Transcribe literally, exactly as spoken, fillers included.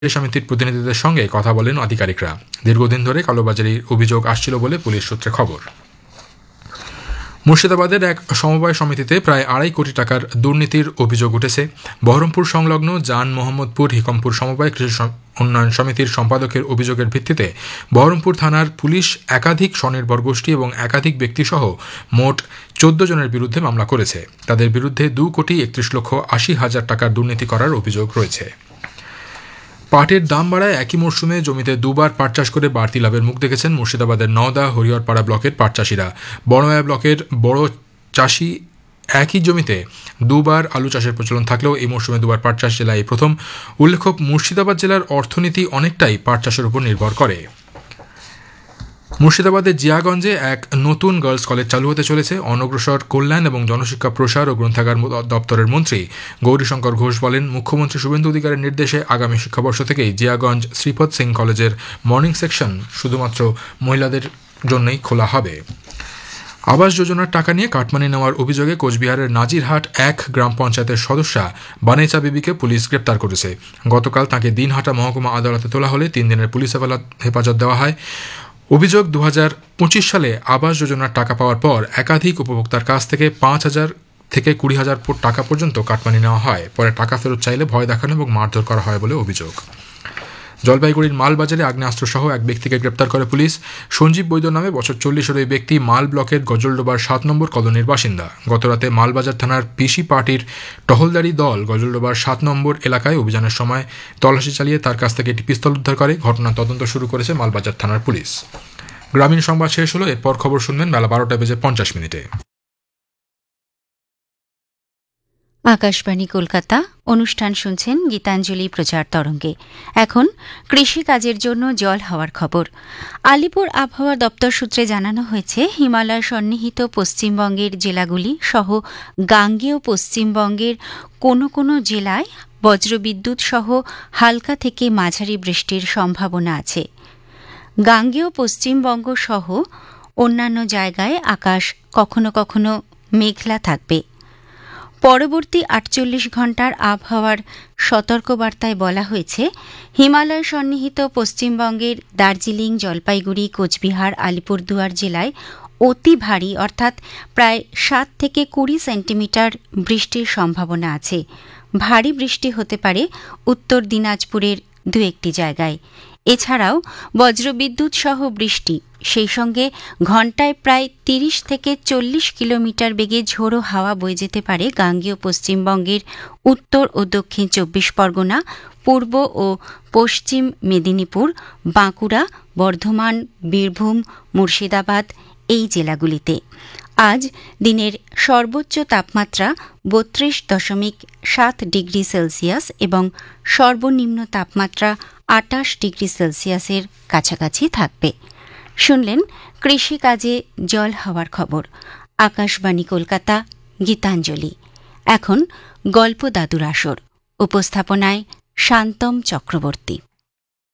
সমিতির প্রতিনিধিদের সঙ্গে কথা বলেন আধিকারিকরা। দীর্ঘদিন ধরে কালোবাজারির অভিযোগ আসছিল বলে পুলিশ সূত্রে খবর। মুর্শিদাবাদের এক সমবায় সমিতিতে প্রায় আড়াই কোটি টাকার দুর্নীতির অভিযোগ উঠেছে। বহরমপুর সংলগ্ন জান মোহাম্মদপুর হিকমপুর সমবায় কৃষি উন্নয়ন সমিতির সম্পাদকের অভিযোগের ভিত্তিতে বহরমপুর থানার পুলিশ একাধিক স্বনির্ভর গোষ্ঠী এবং একাধিক ব্যক্তিসহ মোট চোদ্দ জনের বিরুদ্ধে মামলা করেছে। তাদের বিরুদ্ধে দু কোটি একত্রিশ লক্ষ আশি হাজার টাকার দুর্নীতি করার অভিযোগ রয়েছে। পাটের দাম বাড়ায় একই মরশুমে জমিতে দুবার পাট চাষ করে বাড়তি লাভের মুখ দেখেছেন মুর্শিদাবাদের নওদা হরিহরপাড়া ব্লকের পাট চাষিরা। বড়মায়া ব্লকের বড় চাষি একই জমিতে দুবার আলু চাষের প্রচলন থাকলেও এই মরশুমে দুবার পাট চাষ জেলায় প্রথম। উল্লেখ্য, মুর্শিদাবাদ জেলার অর্থনীতি অনেকটাই পাট চাষের উপর নির্ভর করে। মুর্শিদাবাদের জিয়াগঞ্জে এক নতুন গার্লস কলেজ চালু হতে চলেছে। অনগ্রসর কল্যাণ এবং জনশিক্ষা প্রসার ও গ্রন্থাগার দপ্তরের মন্ত্রী গৌরীশঙ্কর ঘোষ বলেন, মুখ্যমন্ত্রী শুভেন্দু অধিকারীর নির্দেশে আগামী শিক্ষাবর্ষ থেকেই জিয়াগঞ্জ শ্রীপদ সিং কলেজের মর্নিং সেকশন শুধুমাত্র মহিলাদের জন্যই খোলা হবে। আবাস যোজনার টাকা নিয়ে কাটমানি নেওয়ার অভিযোগে কোচবিহারের নাজিরহাট এক গ্রাম পঞ্চায়েতের সদস্যা বানেচা বিবিকে পুলিশ গ্রেপ্তার করেছে। গতকাল তাঁকে দিনহাটা মহকুমা আদালতে তোলা হলে তিন দিনের পুলিশ হেফাজত দেওয়া হয়। অভিযোগ, দু হাজার পঁচিশ সালে আবাস যোজনার টাকা পাওয়ার পর একাধিক উপভোক্তার কাছ থেকে পাঁচ হাজার থেকে কুড়ি হাজার টাকা পর্যন্ত কাটমানি নেওয়া হয়। পরে টাকা ফেরত চাইলে ভয় দেখানো এবং মারধর করা হয় বলে অভিযোগ। জলপাইগুড়ির মালবাজারে আগ্নেয়াস্ত্রসহ এক ব্যক্তিকে গ্রেপ্তার করে পুলিশ। সঞ্জীব বৈদ্য নামে বছর চল্লিশের ওই ব্যক্তি মাল ব্লকের গজলডোবার সাত নম্বর কলোনির বাসিন্দা। গতরাতে মালবাজার থানার পিসি পার্টির টহলদারি দল গজলডোবার সাত নম্বর এলাকায় অভিযানের সময় তল্লাশি চালিয়ে তার কাছ থেকে একটি পিস্তল উদ্ধার করে। ঘটনার তদন্ত শুরু করেছে মালবাজার থানার পুলিশ। গ্রামীণ সংবাদ শেষ হলো। এরপর খবর শুনবেন বেলা বারোটা বেজে পঞ্চাশ মিনিটে। আকাশবাণী কলকাতা। অনুষ্ঠান শুনছেন গীতাঞ্জলি প্রচার তরঙ্গে। এখন কৃষি কাজের জন্য জল হওয়ার খবর। আলিপুর আবহাওয়া দপ্তর সূত্রে জানানো হয়েছে, হিমালয় সন্নিহিত পশ্চিমবঙ্গের জেলাগুলি সহ গাঙ্গেয় পশ্চিমবঙ্গের কোনো কোনো জেলায় বজ্রবিদ্যুৎ সহ হালকা থেকে মাঝারি বৃষ্টির সম্ভাবনা আছে। গাঙ্গেয় পশ্চিমবঙ্গ সহ অন্যান্য জায়গায় আকাশ কখনো কখনো মেঘলা থাকবে। পরবর্তী আটচল্লিশ ঘণ্টার আবহাওয়ার সতর্কবার্তায় বলা হয়েছে, হিমালয় সন্নিহিত পশ্চিমবঙ্গের দার্জিলিং, জলপাইগুড়ি, কোচবিহার, আলিপুরদুয়ার জেলায় অতি ভারী অর্থাৎ প্রায় সাত থেকে কুড়ি সেন্টিমিটার বৃষ্টির সম্ভাবনা আছে। ভারী বৃষ্টি হতে পারে উত্তর দিনাজপুরের দু একটি জায়গায়। এছাড়াও বজ্রবিদ্যুৎ সহ বৃষ্টি, সেই সঙ্গে ঘণ্টায় প্রায় তিরিশ থেকে চল্লিশ কিলোমিটার বেগে ঝোড়ো হাওয়া বয়ে যেতে পারে গাঙ্গেয় পশ্চিমবঙ্গের উত্তর ও দক্ষিণ চব্বিশ পরগনা, পূর্ব ও পশ্চিম মেদিনীপুর, বাঁকুড়া, বর্ধমান, বীরভূম, মুর্শিদাবাদ এই জেলাগুলিতে। আজ দিনের সর্বোচ্চ তাপমাত্রা বত্রিশ দশমিক সাত ডিগ্রি সেলসিয়াস এবং সর্বনিম্ন তাপমাত্রা আটাশ ডিগ্রি সেলসিয়াসের কাছাকাছি থাকবে। শুনলেন কৃষিকাজে জল হওয়ার খবর। আকাশবাণী কলকাতা, গীতাঞ্জলি। এখন গল্প দাদুর আসর। উপস্থাপনায় শান্তম চক্রবর্তী।